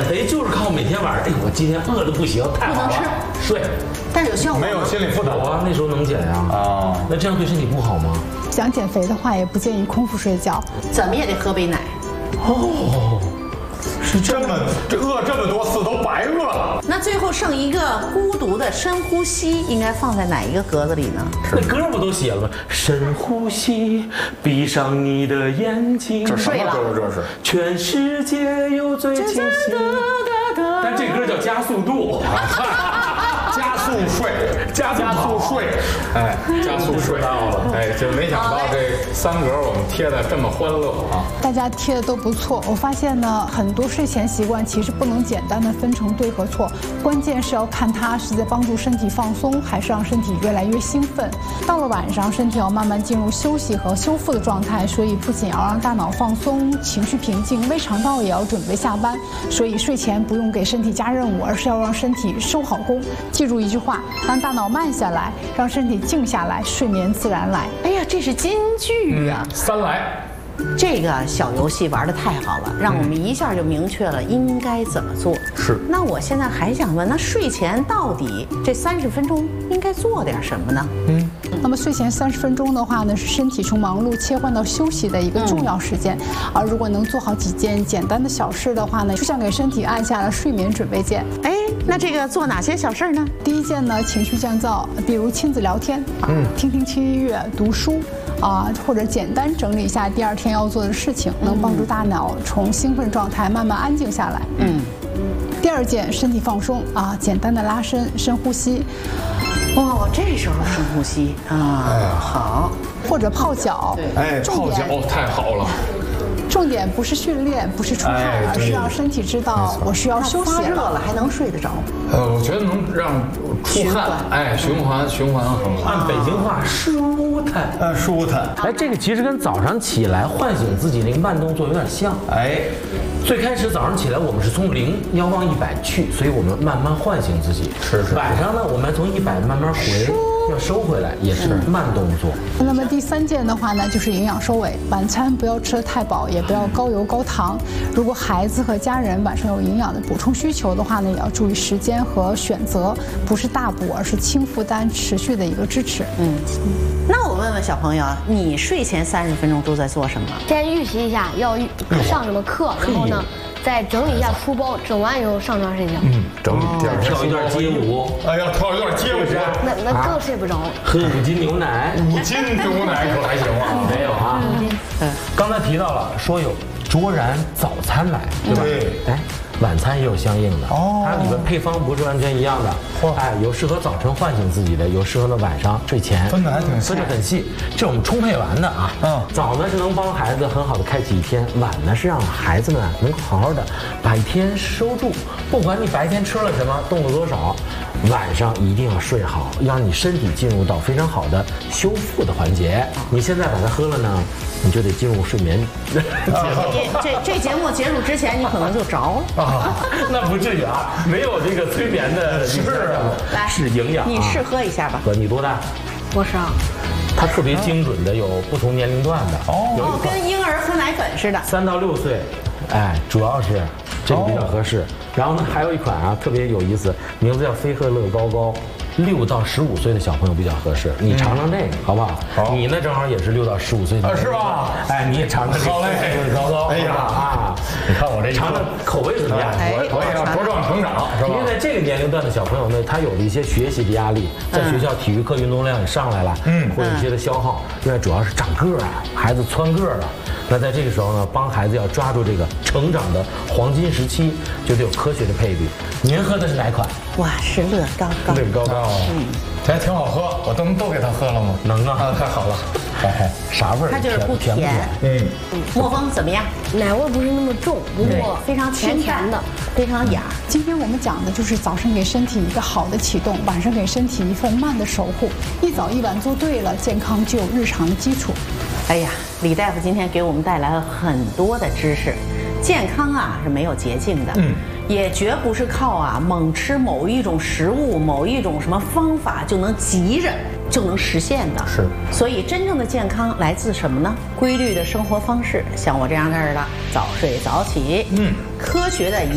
肥就是靠每天晚上，哎，我今天饿的不行，太好了，睡。 但是有效果没有心理负担啊，那时候能减呀。啊，那这样对身体不好吗？ 想减肥的话，也不建议空腹睡觉， 怎么也得喝杯奶。 哦， 是这饿这么多次都白饿了。 那最后剩一个孤独的深呼吸，应该放在哪一个格子里呢？ 那歌不都写了吗？深呼吸，闭上你的眼睛。 这什么歌？这是全世界有最清晰。但这歌叫加速度。 加速睡，加速睡，哎，加速睡到了，哎，就没想到这3格我们贴的这么欢乐啊！ 大家贴的都不错。我发现呢，很多睡前习惯其实不能简单的分成对和错，关键是要看它是在帮助身体放松，还是让身体越来越兴奋。到了晚上，身体要慢慢进入休息和修复的状态，所以不仅要让大脑放松、情绪平静，胃肠道也要准备下班。所以睡前不用给身体加任务，而是要让身体收好工。记住一句话，让大脑慢下来，让身体静下来，睡眠自然来。 哎呀，这是金句啊 ！3来。 这个小游戏玩得太好了，让我们一下就明确了应该怎么做。 是。 那我现在还想问，那睡前到底这30分钟应该做点什么呢？ 那么睡前30分钟的话呢，是身体从忙碌切换到休息的一个重要时间。而如果能做好几件简单的小事的话呢，就像给身体按下了睡眠准备键。 哎，那这个做哪些小事呢？ 第一件呢，情绪降噪，比如亲子聊天，听听轻音乐，读书。或者简单整理一下第2天要做的事情，能帮助大脑从兴奋状态慢慢安静下来。第2件，身体放松简单的拉伸、深呼吸。 哦，这时候深呼吸好。 或者泡脚。 哎，泡脚太好了。 重点不是训练，不是出汗，而是让身体知道我需要休息了。 发热了还能睡得着？ 我觉得能让出汗，哎，循环很好。 按北京话，舒坦。 舒坦。 哎，这个其实跟早上起来唤醒自己那个慢动作有点像。 哎， 最开始早上起来我们是从0要往100去，所以我们慢慢唤醒自己。 是。 晚上呢，我们从100慢慢回。要收回来也是慢动作。 那么第3件的话呢，就是营养收尾。晚餐不要吃得太饱，也不要高油高糖。如果孩子和家人晚上有营养的补充需求的话呢，也要注意时间和选择，不是大补，而是轻负担、持续的一个支持。 那我问问小朋友，你睡前30分钟都在做什么？ 先预习一下要上什么课，然后呢，再整理一下书包，整完以后上床睡觉。 整理第2天跳一段街舞。 哎呀，跳一段街舞， 那更睡不着。 喝5斤牛奶。 5斤牛奶可还行啊？ 没有啊。刚才提到了说有卓然早餐奶，对吧？ 对。 哎，晚餐也有相应的。它里面配方不是完全一样的。哎，有适合早晨唤醒自己的，有适合呢晚上睡前。 分得还挺细。 分得很细，这是我们充沛完的啊。早呢是能帮孩子很好的开启一天，晚呢是让孩子们能好好的把一天收住。不管你白天吃了什么，动了多少，晚上一定要睡好，让你身体进入到非常好的修复的环节。你现在把它喝了呢，你就得进入睡眠。 这节目结束之前，你可能就着了。 那不至于啊，没有这个催眠的。是营养。 你试喝一下吧。 你多大？ 我12。 它特别精准的有不同年龄段的。 跟婴儿喝奶粉似的。 3到6岁，哎，主要是这个比较合适。然后呢，还有一款特别有意思，名字叫飞鹤乐高高。6到15岁的小朋友比较合适，你尝尝这个好不好？好，你呢正好也是6到15岁的， 是吧？ 哎，你也尝尝。好嘞，高高。 哎呀你看我这尝尝口味怎么样？ 我也要茁壮成长，是吧？ 因为在这个年龄段的小朋友呢，他有了一些学习的压力，在学校体育课运动量也上来了，或者一些的消耗，另外主要是长个儿啊，孩子蹿个儿了。那在这个时候呢，帮孩子要抓住这个成长的黄金时期，就得有科学的配比。您喝的是哪款？ 哇，是乐高高。 乐高高，这还挺好喝，我都给他喝了吗？ 能啊， 太好了。 啥味儿？ 它就是不甜。墨风怎么样？ 奶味不是那么重，不过非常甜甜的， 非常雅。 今天我们讲的就是早上给身体一个好的启动，晚上给身体一份慢的守护。一早一晚做对了，健康就有日常的基础。 哎呀，李大夫今天给我们带来了很多的知识。健康是没有捷径的，也绝不是靠猛吃某一种食物、某一种什么方法就能急着就能实现的。 是， 所以真正的健康来自什么呢？规律的生活方式，像我这样的早睡早起，科学的